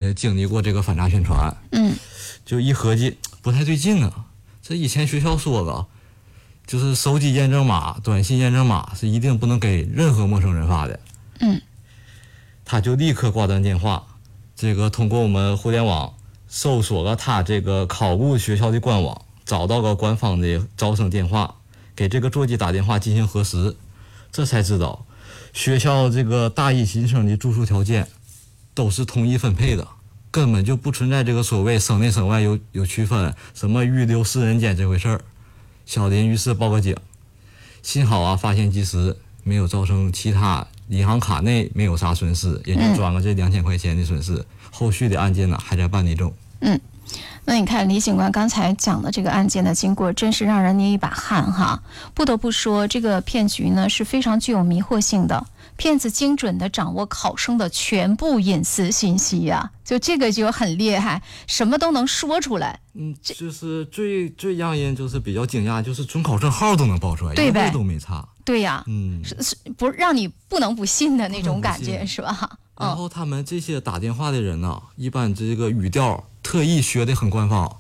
经历过这个反诈宣传，就一合计不太对劲啊。这以前学校说了，就是手机验证码、短信验证码是一定不能给任何陌生人发的。他就立刻挂断电话，这个通过我们互联网搜索了他这个考部学校的官网，找到了官方的招生电话，给这个座机打电话进行核实，这才知道学校这个大一新生的住宿条件都是统一分配的，根本就不存在这个所谓省内省外有区分，什么预留4人间这回事儿。小林于是报个警，幸好啊发现及时，没有造成其他银行卡内没有啥损失，也就赚了这2000块钱的损失。后续的案件呢还在办理中。 那你看李警官刚才讲的这个案件的经过，真是让人捏一把汗哈。不得不说，这个骗局呢是非常具有迷惑性的，骗子精准地掌握考生的全部隐私信息呀，就这个就很厉害，什么都能说出来。 就是最让人就是比较惊讶，就是准考证号都能报出来， 对呗， 一个都没差。 对呀，是不让你不能不信的那种感觉，是吧？ 然后他们这些打电话的人呢，一般这个语调特意学得很官方，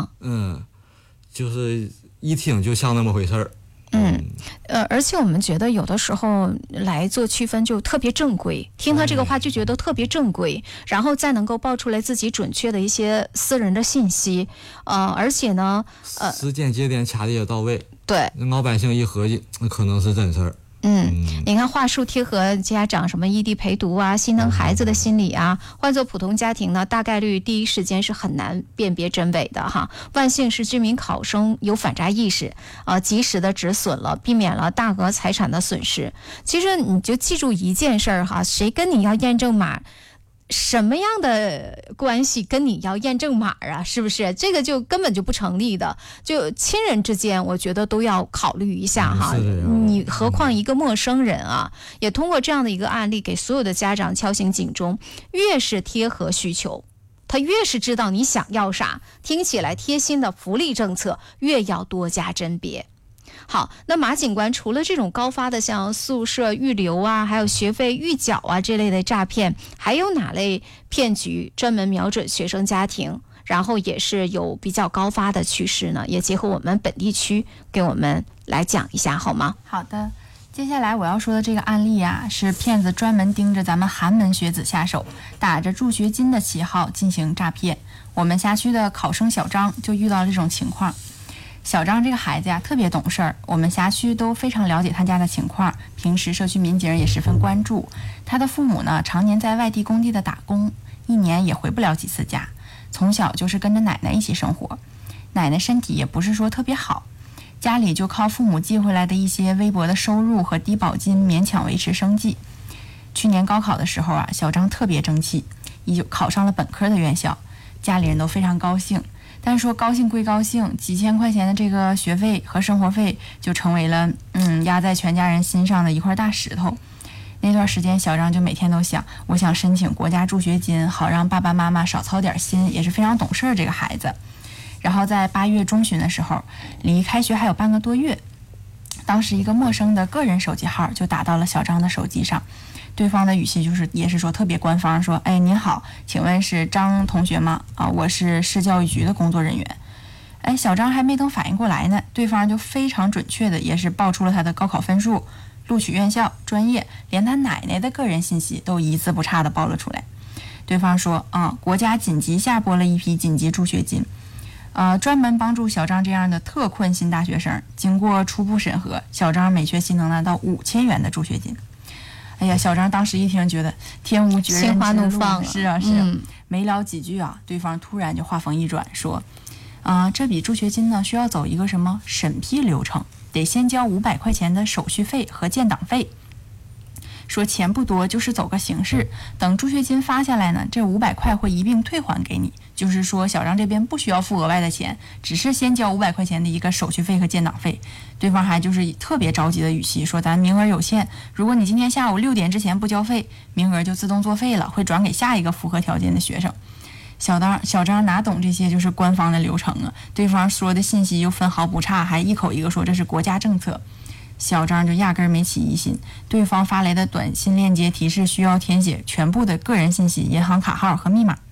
就是一听就像那么回事儿。 而且我们觉得有的时候来做区分就特别正规，听他这个话就觉得特别正规，然后再能够报出来自己准确的一些私人的信息，而且呢， 时间节点掐的也到位， 对， 老百姓一合计，那可能是真事儿。 你看话术贴合家长什么异地陪读啊，心疼孩子的心理啊，换做普通家庭呢，大概率第一时间是很难辨别真伪的哈。万幸是这名考生有反诈意识，及时的止损了，避免了大额财产的损失。其实你就记住一件事儿哈，谁跟你要验证码，什么样的关系跟你要验证码啊？是不是？这个就根本就不成立的。就亲人之间，我觉得都要考虑一下哈。你何况一个陌生人啊？也通过这样的一个案例，给所有的家长敲醒警钟：越是贴合需求，他越是知道你想要啥，听起来贴心的福利政策，越要多加甄别。好，那马警官除了这种高发的像宿舍预留啊，还有学费预缴啊这类的诈骗，还有哪类骗局专门瞄准学生家庭，然后也是有比较高发的趋势呢？也结合我们本地区给我们来讲一下好吗？ 好的，接下来我要说的这个案例啊，是骗子专门盯着咱们寒门学子下手，打着助学金的旗号进行诈骗。我们辖区的考生小张就遇到了这种情况。小张这个孩子呀，特别懂事儿，我们辖区都非常了解他家的情况，平时社区民警也十分关注。他的父母呢，常年在外地工地的打工，一年也回不了几次家，从小就是跟着奶奶一起生活。奶奶身体也不是说特别好，家里就靠父母寄回来的一些微薄的收入和低保金勉强维持生计。去年高考的时候啊，小张特别争气，已经考上了本科的院校，家里人都非常高兴。但是说高兴归高兴，几千块钱的这个学费和生活费就成为了压在全家人心上的一块大石头。那段时间小张就每天都想，我想申请国家助学金，好让爸爸妈妈少操点心，也是非常懂事这个孩子。然后在8月中旬的时候，离开学还有半个多月，当时一个陌生的个人手机号就打到了小张的手机上，对方的语气也是说特别官方，说哎您好，请问是张同学吗？我是市教育局的工作人员。哎，小张还没等反应过来呢，对方就非常准确的也是报出了他的高考分数、录取院校、专业，连他奶奶的个人信息都一字不差的报了出来。对方说国家紧急下拨了一批紧急助学金，专门帮助小张这样的特困新大学生。经过初步审核，小张每学期能拿到5000元的助学金。哎呀，小张当时一听觉得天无绝人之路， 心花怒放， 是啊，没聊几句啊，对方突然就话锋一转说这笔助学金呢需要走一个什么审批流程，得先交500块钱的手续费和建档费，说钱不多，就是走个形式，等助学金发下来呢，这500块会一并退还给你。就是说小张这边不需要付额外的钱，只是先交500块钱的一个手续费和建档费。对方还就是以特别着急的语气说，咱名额有限，如果你今天下午6点之前不交费，名额就自动作废了，会转给下一个符合条件的学生。小张哪懂这些就是官方的流程啊，对方说的信息又分毫不差，还一口一个说这是国家政策。小张就压根没起疑心，对方发来的短信链接提示需要填写全部的个人信息、银行卡号和密码。